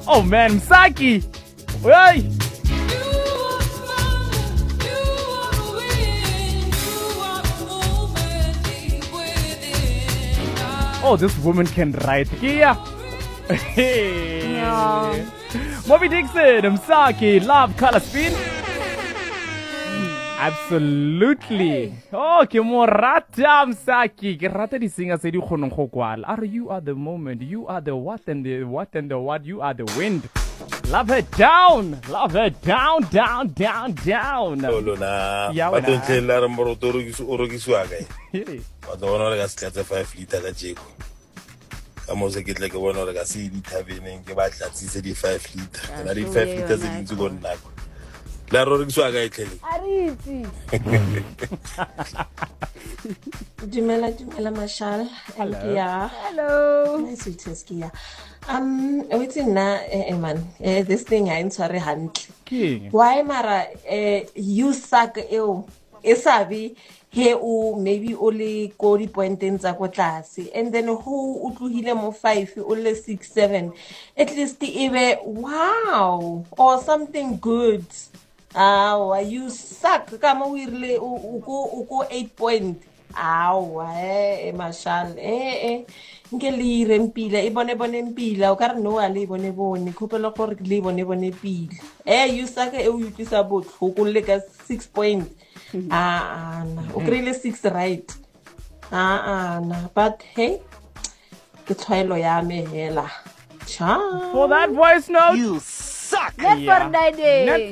Oh man, Msaki. Hey. Oh, this woman can write. Kia. Hey. Yeah. Moby Dixon, Msaki, love color spin. Absolutely. Oh, ke mo rata Msaki. Ke rata di singa se di khonong go kwala. Are you are the moment, you are the what and the what and the what, you are the wind. Love her down. Love her down, down, down, down. Lona. Ya Ba wena. don't tell her moro to o rogiswa ga. Hey. Ba bona re ga se tlatsa 5 liter ka jeko. Ka mo se ke tle ke bona re ga se di thabeneng ke ba tlatsise di 5 liter. Na di 5 liters di ntse go nna. La rogiswa ga itlhele. Ariti. Dumela Mashal. Kia. Hello. Nice to Kia. Waiting na man. This thing I sorry hand. King. Why mara you suck eo. Esabi he o maybe only go di pointeng tsa go tlase and then who o tlohile mo 5 only 6 7 at least ebe wow or something good. You suck. Kama o irile o go 8 point. Mashal. Nke le ire mpila e bone mpila o ka re no a le bone khopela gore le bone pila you suck e o utlisa botlhoko le ka 6 point na o krile 6 right na but hey ke tshwaelo ya me hela cha For that voice note, Net for Net